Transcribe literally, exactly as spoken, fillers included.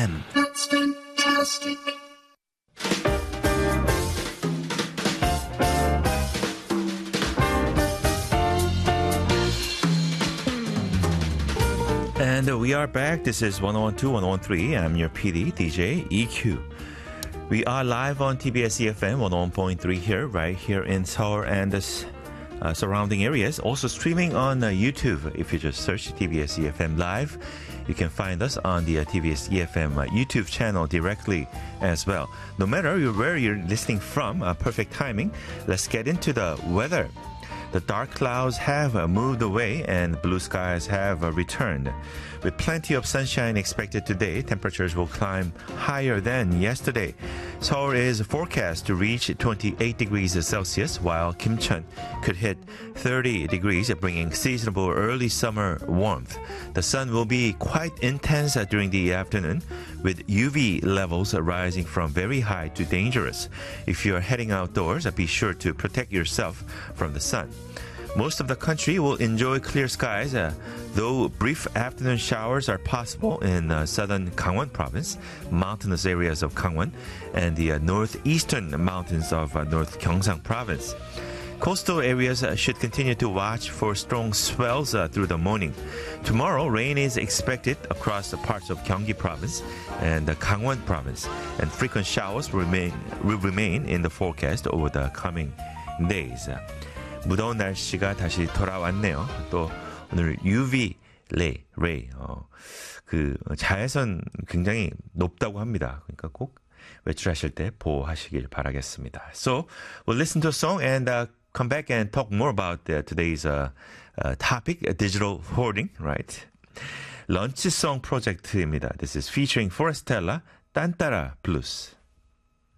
M. That's fantastic. And we are back. This is one oh one two, one oh one three. I'm your P D, D J E Q. We are live on T B S E F M one oh one point three here, right here in Seoul and the uh, surrounding areas. Also streaming on uh, YouTube. If you just search T B S E F M Live, you can find us on the uh, T B S E F M uh, YouTube channel directly as well. No matter where you're listening from, uh, perfect timing. Let's get into the weather. The dark clouds have uh, moved away and blue skies have uh, returned. With plenty of sunshine expected today, temperatures will climb higher than yesterday. Seoul is forecast to reach twenty-eight degrees Celsius, while Kimcheon could hit thirty degrees, bringing seasonable early summer warmth. The sun will be quite intense uh, during the afternoon, with U V levels rising from very high to dangerous. If you are heading outdoors, uh, be sure to protect yourself from the sun. Most of the country will enjoy clear skies, uh, though brief afternoon showers are possible in uh, southern Gangwon province, mountainous areas of Gangwon, and the uh, northeastern mountains of uh, North Gyeongsang province. Coastal areas uh, should continue to watch for strong swells uh, through the morning. Tomorrow, rain is expected across the parts of Gyeonggi province and the Gangwon province, and frequent showers will remain, will remain in the forecast over the coming days. 무더운 날씨가 다시 돌아왔네요. 또 오늘 유브이 레이, 레이 어, 그 자외선 굉장히 높다고 합니다. 그러니까 꼭 외출하실 때 보호하시길 바라겠습니다. So we'll listen to a song and uh, come back and talk more about uh, today's uh, uh, topic, uh, digital hoarding, right? 런치송 프로젝트입니다. This is featuring Forestella, 딴따라 블루스.